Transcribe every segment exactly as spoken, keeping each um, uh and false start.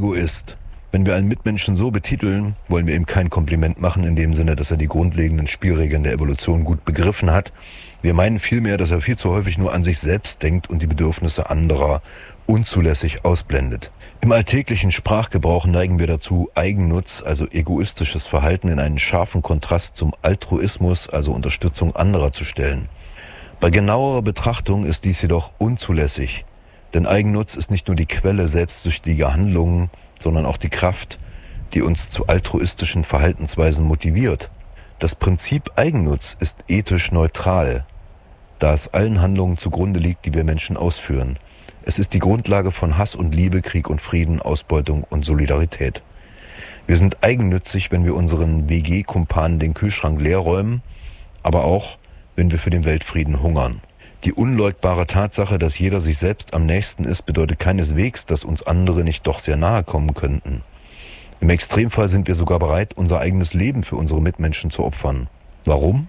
Egoist. Wenn wir einen Mitmenschen so betiteln, wollen wir ihm kein Kompliment machen in dem Sinne, dass er die grundlegenden Spielregeln der Evolution gut begriffen hat. Wir meinen vielmehr, dass er viel zu häufig nur an sich selbst denkt und die Bedürfnisse anderer unzulässig ausblendet. Im alltäglichen Sprachgebrauch neigen wir dazu, Eigennutz, also egoistisches Verhalten, in einen scharfen Kontrast zum Altruismus, also Unterstützung anderer, zu stellen. Bei genauerer Betrachtung ist dies jedoch unzulässig, denn Eigennutz ist nicht nur die Quelle selbstsüchtiger Handlungen, sondern auch die Kraft, die uns zu altruistischen Verhaltensweisen motiviert. Das Prinzip Eigennutz ist ethisch neutral, da es allen Handlungen zugrunde liegt, die wir Menschen ausführen. Es ist die Grundlage von Hass und Liebe, Krieg und Frieden, Ausbeutung und Solidarität. Wir sind eigennützig, wenn wir unseren W G-Kumpanen den Kühlschrank leer räumen, aber auch, wenn wir für den Weltfrieden hungern. Die unleugbare Tatsache, dass jeder sich selbst am nächsten ist, bedeutet keineswegs, dass uns andere nicht doch sehr nahe kommen könnten. Im Extremfall sind wir sogar bereit, unser eigenes Leben für unsere Mitmenschen zu opfern. Warum?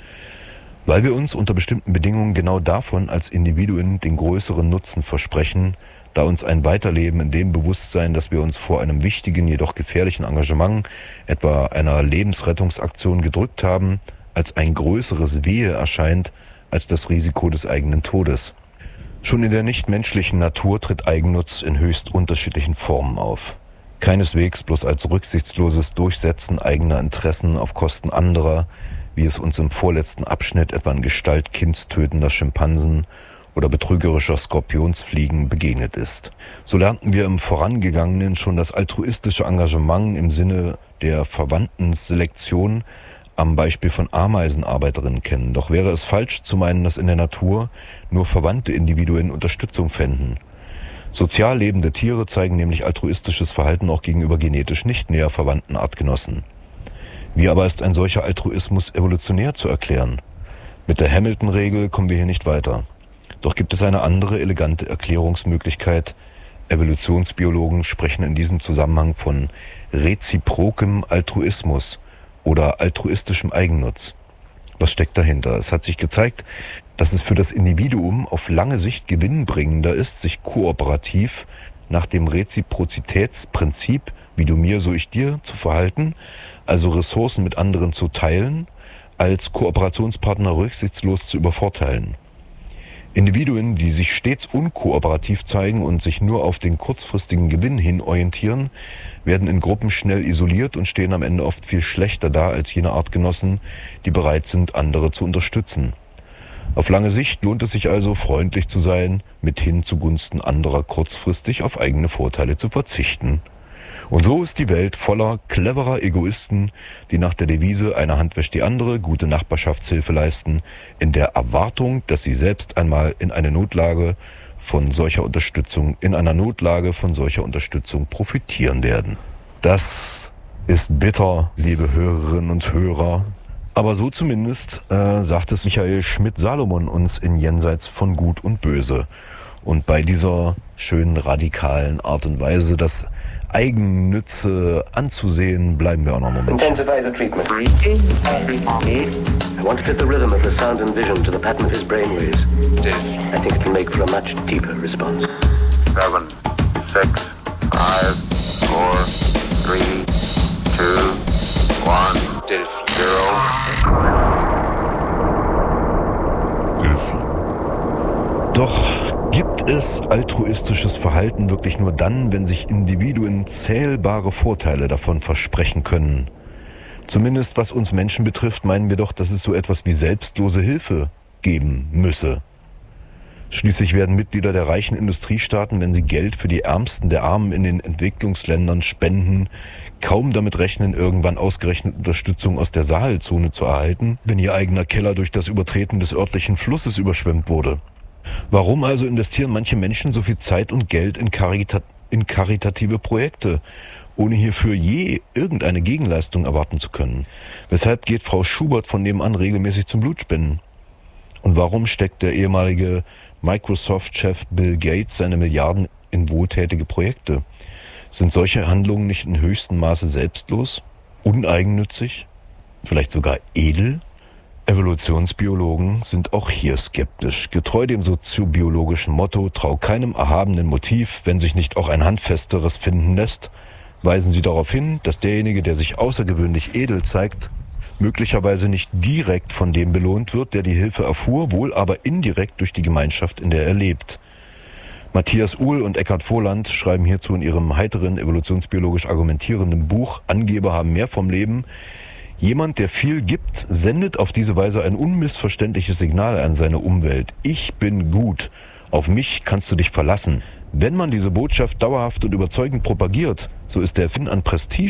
Weil wir uns unter bestimmten Bedingungen genau davon als Individuen den größeren Nutzen versprechen, da uns ein Weiterleben in dem Bewusstsein, dass wir uns vor einem wichtigen, jedoch gefährlichen Engagement, etwa einer Lebensrettungsaktion, gedrückt haben, als ein größeres Wehe erscheint, als das Risiko des eigenen Todes. Schon in der nichtmenschlichen Natur tritt Eigennutz in höchst unterschiedlichen Formen auf. Keineswegs bloß als rücksichtsloses Durchsetzen eigener Interessen auf Kosten anderer, wie es uns im vorletzten Abschnitt etwa in Gestalt kindstötender Schimpansen oder betrügerischer Skorpionsfliegen begegnet ist. So lernten wir im Vorangegangenen schon das altruistische Engagement im Sinne der Verwandtenselektion am Beispiel von Ameisenarbeiterinnen kennen. Doch wäre es falsch zu meinen, dass in der Natur nur verwandte Individuen Unterstützung fänden. Sozial lebende Tiere zeigen nämlich altruistisches Verhalten auch gegenüber genetisch nicht näher verwandten Artgenossen. Wie aber ist ein solcher Altruismus evolutionär zu erklären? Mit der Hamilton-Regel kommen wir hier nicht weiter. Doch gibt es eine andere elegante Erklärungsmöglichkeit. Evolutionsbiologen sprechen in diesem Zusammenhang von reziprokem Altruismus oder altruistischem Eigennutz. Was steckt dahinter? Es hat sich gezeigt, dass es für das Individuum auf lange Sicht gewinnbringender ist, sich kooperativ nach dem Reziprozitätsprinzip, wie du mir, so ich dir, zu verhalten, also Ressourcen mit anderen zu teilen, als Kooperationspartner rücksichtslos zu übervorteilen. Individuen, die sich stets unkooperativ zeigen und sich nur auf den kurzfristigen Gewinn hin orientieren, werden in Gruppen schnell isoliert und stehen am Ende oft viel schlechter da als jene Artgenossen, die bereit sind, andere zu unterstützen. Auf lange Sicht lohnt es sich also, freundlich zu sein, mithin zugunsten anderer kurzfristig auf eigene Vorteile zu verzichten. Und so ist die Welt voller cleverer Egoisten, die nach der Devise "eine Hand wäscht die andere" gute Nachbarschaftshilfe leisten, in der Erwartung, dass sie selbst einmal in eine Notlage von solcher Unterstützung, in einer Notlage von solcher Unterstützung profitieren werden. Das ist bitter, liebe Hörerinnen und Hörer. Aber so zumindest äh, sagt es Michael Schmidt-Salomon uns in Jenseits von Gut und Böse. Und bei dieser schönen radikalen Art und Weise, das Eigennütze anzusehen, bleiben wir auch noch einen Moment. Intensify the treatment. I want to fit the rhythm of the sound and vision to the pattern of his brainwaves. I think it can make for a much deeper response. Seven, six, five, four, three, two, one, zero. Doch gibt es altruistisches Verhalten wirklich nur dann, wenn sich Individuen zählbare Vorteile davon versprechen können? Zumindest was uns Menschen betrifft, meinen wir doch, dass es so etwas wie selbstlose Hilfe geben müsse. Schließlich werden Mitglieder der reichen Industriestaaten, wenn sie Geld für die Ärmsten der Armen in den Entwicklungsländern spenden, kaum damit rechnen, irgendwann ausgerechnet Unterstützung aus der Sahelzone zu erhalten, wenn ihr eigener Keller durch das Übertreten des örtlichen Flusses überschwemmt wurde. Warum also investieren manche Menschen so viel Zeit und Geld in, Karita- in karitative Projekte, ohne hierfür je irgendeine Gegenleistung erwarten zu können? Weshalb geht Frau Schubert von nebenan regelmäßig zum Blutspenden? Und warum steckt der ehemalige Microsoft-Chef Bill Gates seine Milliarden in wohltätige Projekte? Sind solche Handlungen nicht in höchstem Maße selbstlos, uneigennützig, vielleicht sogar edel? Evolutionsbiologen sind auch hier skeptisch. Getreu dem soziobiologischen Motto, trau keinem erhabenen Motiv, wenn sich nicht auch ein handfesteres finden lässt, weisen sie darauf hin, dass derjenige, der sich außergewöhnlich edel zeigt, möglicherweise nicht direkt von dem belohnt wird, der die Hilfe erfuhr, wohl aber indirekt durch die Gemeinschaft, in der er lebt. Matthias Uhl und Eckhard Voland schreiben hierzu in ihrem heiteren, evolutionsbiologisch argumentierenden Buch Angeber haben mehr vom Leben: Jemand, der viel gibt, sendet auf diese Weise ein unmissverständliches Signal an seine Umwelt. Ich bin gut. Auf mich kannst du dich verlassen. Wenn man diese Botschaft dauerhaft und überzeugend propagiert, so ist der Finn an Prestige